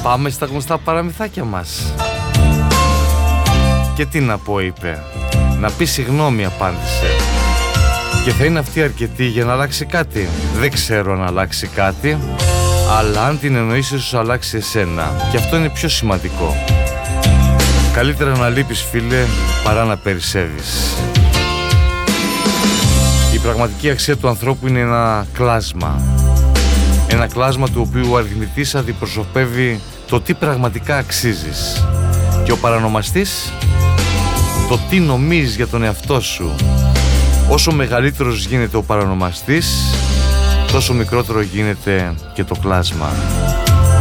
Πάμε στα γνωστά παραμυθάκια μας. Και τι να πω, είπε. Να πει συγγνώμη, απάντησε. Και θα είναι αυτή αρκετή για να αλλάξει κάτι? Δεν ξέρω αν αλλάξει κάτι, αλλά αν την εννοείς ίσως αλλάξει εσένα. Και αυτό είναι πιο σημαντικό. Καλύτερα να λείπεις, φίλε, παρά να περισσεύεις. Η πραγματική αξία του ανθρώπου είναι ένα κλάσμα. Ένα κλάσμα του οποίου ο αριθμητής αντιπροσωπεύει το τι πραγματικά αξίζεις. Και ο παρανομαστής, το τι νομίζεις για τον εαυτό σου. Όσο μεγαλύτερος γίνεται ο παρανομαστής, τόσο μικρότερο γίνεται και το κλάσμα.